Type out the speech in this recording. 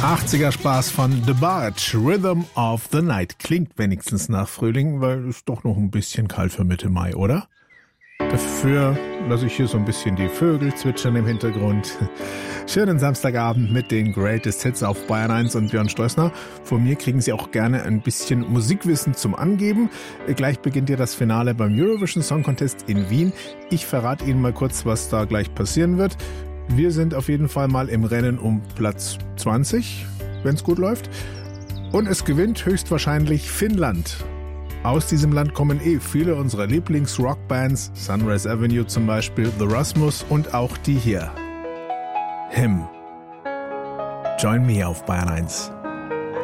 80er Spaß von The Barge, Rhythm of the Night. Klingt wenigstens nach Frühling, weil es doch noch ein bisschen kalt für Mitte Mai, oder? Dafür lasse ich hier so ein bisschen die Vögel zwitschern im Hintergrund. Schönen Samstagabend mit den Greatest Hits auf Bayern 1 und Björn Stroessner. Von mir kriegen Sie auch gerne ein bisschen Musikwissen zum Angeben. Gleich beginnt ja das Finale beim Eurovision Song Contest in Wien. Ich verrate Ihnen mal kurz, was da gleich passieren wird. Wir sind auf jeden Fall mal im Rennen um Platz 20, wenn es gut läuft. Und es gewinnt höchstwahrscheinlich Finnland. Aus diesem Land kommen viele unserer Lieblings-Rockbands, Sunrise Avenue zum Beispiel, The Rasmus und auch die hier. Him. Join me auf Bayern 1.